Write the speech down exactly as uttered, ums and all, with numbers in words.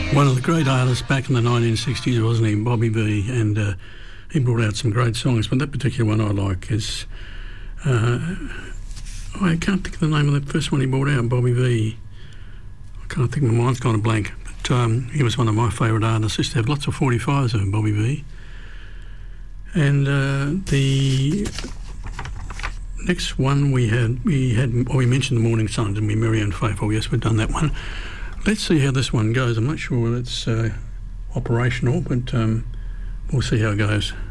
One of the great artists back in the nineteen sixties, wasn't he, Bobby Vee, and uh, he brought out some great songs, but that particular one I like is, uh, I can't think of the name of the first one he brought out, Bobby Vee. I can't think, my mind's kind of blank, but um, he was one of my favourite artists. I used to have lots of forty-fives of Bobby Vee. And uh, the next one we had, we had, well, we mentioned the Morning Sun, didn't we, Marianne Faithfull? Yes, we've done that one. Let's see how this one goes. I'm not sure it's uh, operational, but um, we'll see how it goes.